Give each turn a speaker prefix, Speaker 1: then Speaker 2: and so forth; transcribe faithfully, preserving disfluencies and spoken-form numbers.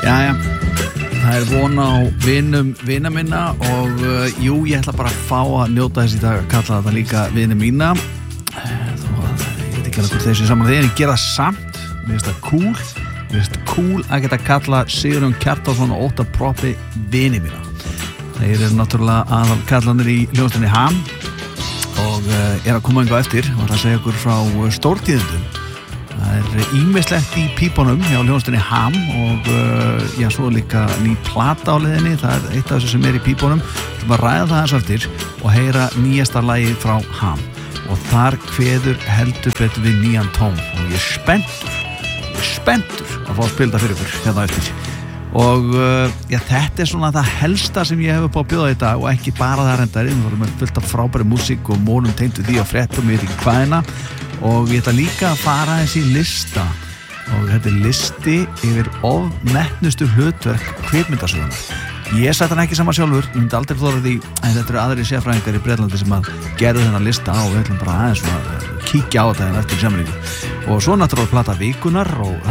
Speaker 1: Jæja, það er von á vinum vina minna og uh, jú, ég ætla bara að fá að njóta þess í dag að kalla þetta líka vina mína þó að ég veit ekki alveg hvort þessi saman þegar en ég gera það samt, mér finnst það cool mér finnst það cool að geta kalla Sigurjón Kjartansson og Óttar Proppi vini mína. Þeir eru náttúrulega aðal kallanir í hljómsveitinni Ham og uh, er að koma einhvað eftir og það segja okkur frá uh, stórtíðindum. Það er ýmislegt í pípunum hjá hljómsveitinni Ham og uh, já, svo líka ný plata á leiðinni, það er eitt af þessu sem er í pípunum. Við ætlum að ræða það eins eftir og heyra nýjasta lagið frá Ham og þar kveður heldur betur við nýjan tón og ég er spenntur, ég er spenntur að fá að spila það fyrir ykkur hérna eftir. Og uh, já, þetta er svona það helsta sem ég hef upp á að bjóða í dag og ekki bara það reyndar inn, við vorum með fullt af frábæri músík og mónum tengdu því á fréttum, ég veit ekki hvaðina og ég ætla líka að fara aðeins í lista og þetta er listi yfir ofmetnustu hlutverk kvikmyndasögunar. Ég sett hann ekki saman sjálfur, ég myndi aldrei þóra því en þetta eru aðrir sérfræðingar í Bretlandi sem að gerðu þennan lista á og við ætlum bara aðeins að kíkja á þetta en eftir samlingu og svo náttúrulega plata vikunar og